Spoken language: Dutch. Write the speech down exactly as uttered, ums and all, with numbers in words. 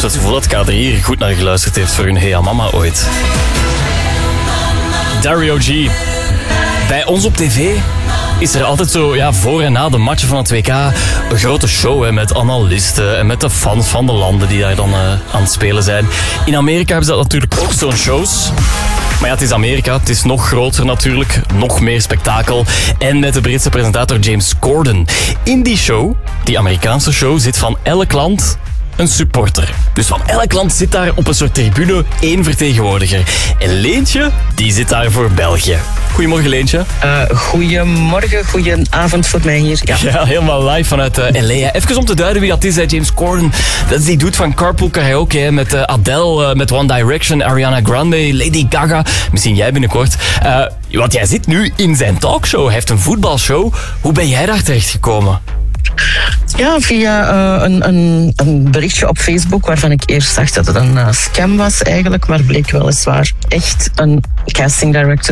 het gevoel dat K drie hier goed naar geluisterd heeft voor hun Hey Mama ooit. Dario G. Bij ons op tv is er altijd zo, ja, voor en na de matchen van het W K een grote show hè, met analisten en met de fans van de landen die daar dan uh, aan het spelen zijn. In Amerika hebben ze dat natuurlijk ook, zo'n shows. Maar ja, het is Amerika, het is nog groter natuurlijk, nog meer spektakel. En met de Britse presentator James Corden. In die show, die Amerikaanse show, zit van elk land een supporter. Dus van elk land zit daar op een soort tribune één vertegenwoordiger. En Leentje, die zit daar voor België. Goedemorgen, Leentje. Uh, goedemorgen, goedenavond voor mij hier. Ja, ja helemaal live vanuit uh, L A. Even om te duiden wie dat is, hè. James Corden. Dat is die dude van Carpool Karaoke, hè, met uh, Adele, uh, met One Direction, Ariana Grande, Lady Gaga. Misschien jij binnenkort. Uh, want jij zit nu in zijn talkshow. Hij heeft een voetbalshow. Hoe ben jij daar terechtgekomen? Ja, via uh, een, een, een berichtje op Facebook waarvan ik eerst dacht dat het een uh, scam was eigenlijk, maar bleek weliswaar echt een casting director